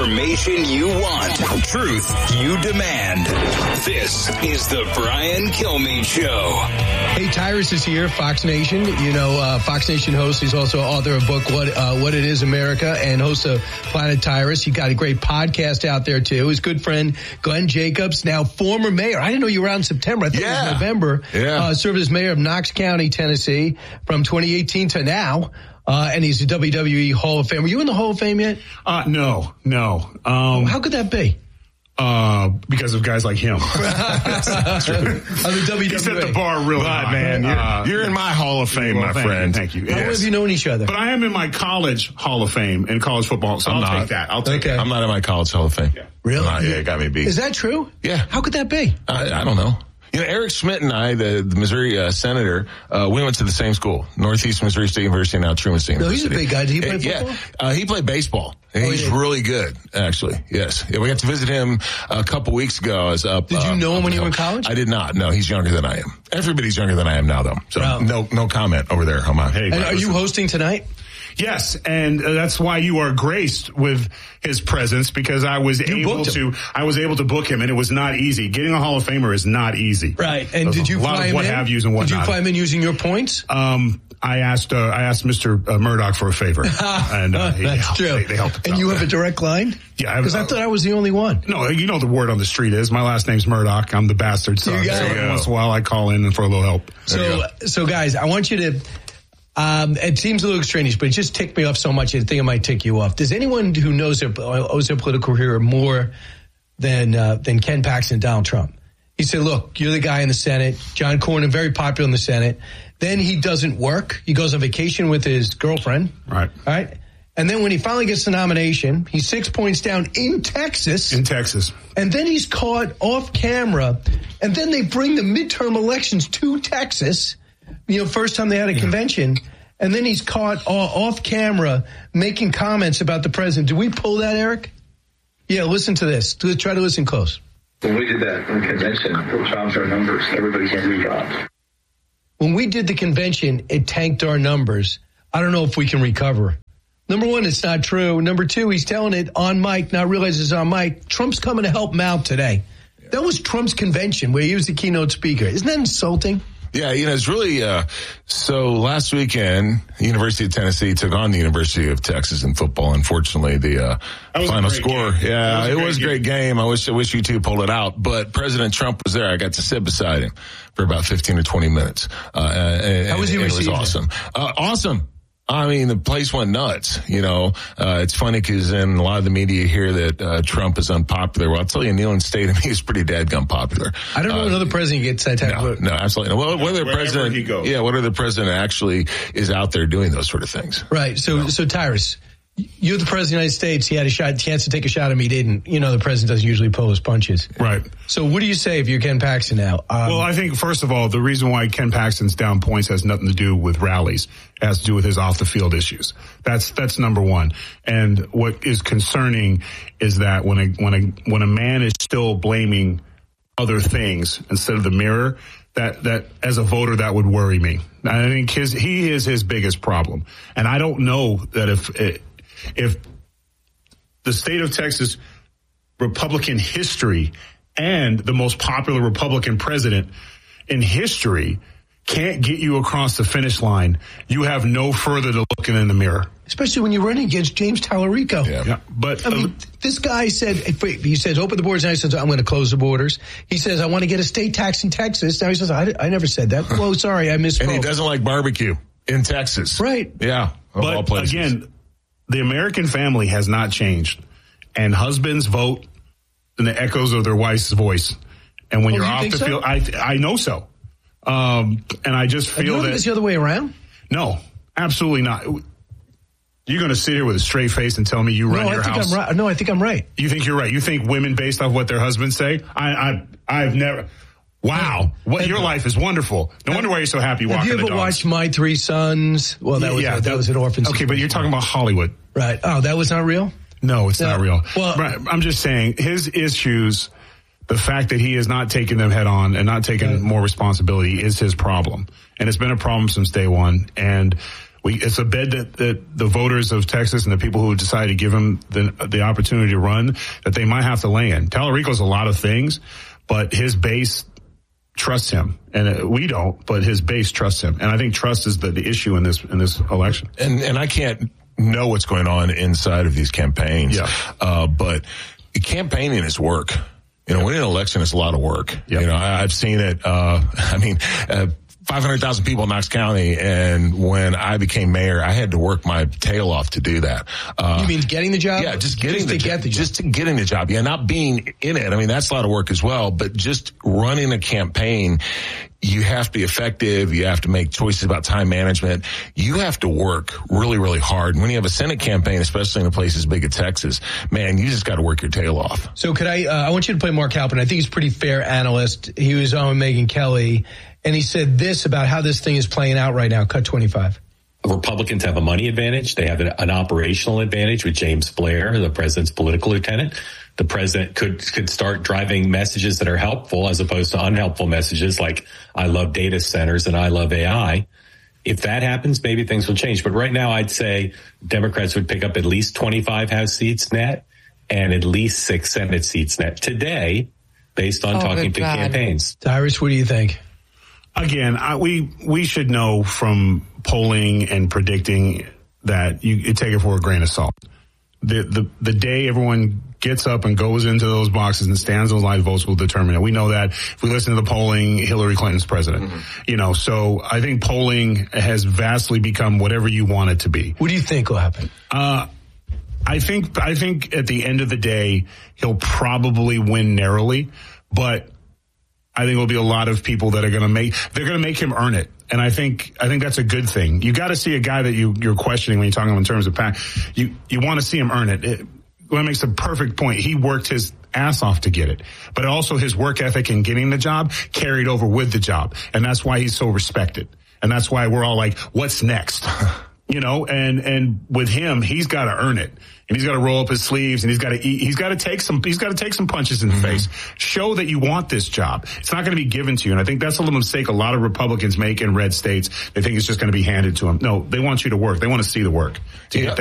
Information you want. Truth you demand. This is the Brian Kilmeade Show. Hey, Tyrus is here, Fox Nation. You know, Fox Nation host. He's also author of a book, What It Is America, and host of Planet Tyrus. He got a great podcast out there, too. His good friend, Glenn Jacobs, now former mayor. I didn't know you were out in September. I thought it was November. Served as mayor of Knox County, Tennessee, from 2018 to now. And he's a WWE Hall of Fame. Were you in the Hall of Fame yet? No. How could that be? Because of guys like him. The WWE. You set the bar really high, man. You're in my Hall of Fame, my friend. Thank you. How long have you known each other? But I am in my college Hall of Fame in college football, so I'll take that. I'll take that. I'm not in my college Hall of Fame. Yeah. Really? It got me beat. Is that true? Yeah. How could that be? I don't know. You know, Eric Schmidt and I, the Missouri senator, we went to the same school, Northeast Missouri State University, now Truman State University. No, he's a big guy. Did he play football? Yeah, he played baseball. And he's really good, actually. Yes. Yeah, we got to visit him a couple weeks ago. I was up. Did you know him when you were in college? I did not. No, he's younger than I am. Everybody's younger than I am now, though. So no comment over there. Come on. Hey, and are you hosting tonight? Yes, and that's why you are graced with his presence, because I was able to book him, and it was not easy. Getting a Hall of Famer is not easy. Right. And did you fly him in? What have yous and whatnot. Did you fly him in using your points? I asked Mr. Murdoch for a favor, and that's true. They helped. And you have a direct line? Yeah, because I thought I was the only one. No, you know the word on the street is my last name's Murdoch. I'm the bastard son. So every once in a while I call in for a little help. So guys, I want you to. It seems a little extraneous, but it just ticked me off so much. I think it might tick you off. Does anyone who owes their political career more than Ken Paxton and Donald Trump? He said, look, you're the guy in the Senate. John Cornyn, very popular in the Senate. Then he doesn't work. He goes on vacation with his girlfriend. Right. And then when he finally gets the nomination, he's 6 points down in Texas. And then he's caught off camera. And then they bring the midterm elections to Texas. You know, first time they had a convention. And then he's caught off camera making comments about the president. Did we pull that, Eric? Yeah, listen to this. Try to listen close. When we did that convention, it dropped our numbers. Everybody's numbers dropped. When we did the convention, it tanked our numbers. I don't know if we can recover. Number one, it's not true. Number two, he's telling it on mic, not realize it's on mic. Trump's coming to help him out today. That was Trump's convention where he was the keynote speaker. Isn't that insulting? Yeah, you know, it's really, so last weekend, the University of Tennessee took on the University of Texas in football. Unfortunately, the final score. Game. Yeah, it was a great game. I wish you two pulled it out, but President Trump was there. I got to sit beside him for about 15 or 20 minutes. How was he received? It was awesome. Awesome. I mean, the place went nuts. You know, it's funny because in a lot of the media here that Trump is unpopular. Well, I'll tell you, Neyland State, he's pretty dadgum popular. I don't know another president gets that type of. No, absolutely. Well, whether the president actually is out there doing those sort of things. Right. So Tyrus, you're the president of the United States. He had a chance to take a shot at me. He didn't. You know, the president doesn't usually pull his punches. Right. So what do you say if you're Ken Paxton now? Well, I think, first of all, the reason why Ken Paxton's down points has nothing to do with rallies. It has to do with his off-the-field issues. That's number one. And what is concerning is that when a man is still blaming other things instead of the mirror, that as a voter, that would worry me. I think he is his biggest problem. And I don't know that if the state of Texas Republican history and the most popular Republican president in history can't get you across the finish line, you have no further to look in the mirror. Especially when you're running against James Tallarico. Yeah. But I mean, this guy says, open the borders. And I said, I'm going to close the borders. He says, I want to get a state tax in Texas. Now he says, I never said that. Whoa, sorry, I misspoke. And he doesn't like barbecue in Texas. Right. Yeah. But again, the American family has not changed. And husbands vote in the echoes of their wife's voice. And when you're off the field, I know so. And I just feel you think it's the other way around? No, absolutely not. You're going to sit here with a straight face and tell me you run your house? I think I'm right. You think you're right? You think women based off what their husbands say? I've never. Wow, your life is wonderful. No wonder why you're so happy walking the dogs. Have you ever watched My Three Sons? Well, that was an orphan. Okay, but you're talking about Hollywood, right? Oh, that was not real. No, it's not real. Well, I'm just saying his issues. The fact that he has not taken them head on and not taken more responsibility is his problem. And it's been a problem since day one. And It's a bed that the voters of Texas and the people who decide to give him the opportunity to run, that they might have to lay in. Tallarico's a lot of things, but his base trusts him, and we don't, but his base trusts him. And I think trust is the issue in this election. And I can't know what's going on inside of these campaigns. But campaigning is work. Winning an election is a lot of work. Yep. I've seen it. 500,000 people in Knox County, and when I became mayor, I had to work my tail off to do that. You mean getting the job? Yeah, just getting the job. Yeah, not being in it. I mean, that's a lot of work as well, but just running a campaign, you have to be effective. You have to make choices about time management. You have to work really, really hard. And when you have a Senate campaign, especially in a place as big as Texas, man, you just got to work your tail off. So I want you to play Mark Halpin. I think he's a pretty fair analyst. He was on with Megyn Kelly, and he said this about how this thing is playing out right now. Cut 25. Republicans have a money advantage. They have an operational advantage with James Blair, the president's political lieutenant. The president could start driving messages that are helpful as opposed to unhelpful messages like, I love data centers and I love AI. If that happens, maybe things will change. But right now, I'd say Democrats would pick up at least 25 House seats net and at least 6 Senate seats net today, based on talking to campaigns. Tyrus, what do you think? Again, we should know from polling and predicting that you take it for a grain of salt. The day everyone gets up and goes into those boxes and stands those live votes will determine it. We know that if we listen to the polling, Hillary Clinton's president. Mm-hmm. So I think polling has vastly become whatever you want it to be. What do you think will happen? I think at the end of the day, he'll probably win narrowly, but I think there'll be a lot of people that are going to make him earn it. And I think that's a good thing. You got to see a guy that you're questioning when you're talking in terms of PAC. You want to see him earn it. Glenn makes a perfect point. He worked his ass off to get it, but also his work ethic in getting the job carried over with the job. And that's why he's so respected. And that's why we're all like, what's next? And with him, he's got to earn it. And he's got to roll up his sleeves, and he's got to take some punches in the face. Show that you want this job. It's not going to be given to you. And I think that's a little mistake a lot of Republicans make in red states. They think it's just going to be handed to them. No, they want you to work. They want to see the work to get that.